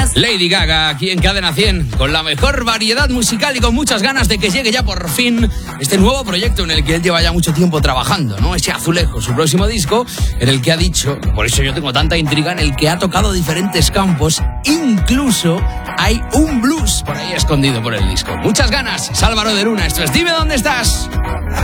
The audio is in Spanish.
Lady Gaga, aquí en Cadena 100, con la mejor variedad musical y con muchas ganas de que llegue ya por fin este nuevo proyecto en el que él lleva ya mucho tiempo trabajando, ¿no? Ese Azulejo, su próximo disco, en el que ha dicho, por eso yo tengo tanta intriga, en el que ha tocado diferentes campos, incluso hay un blues por ahí escondido por el disco. Muchas ganas, es Álvaro de Luna, esto es Dime Dónde Estás.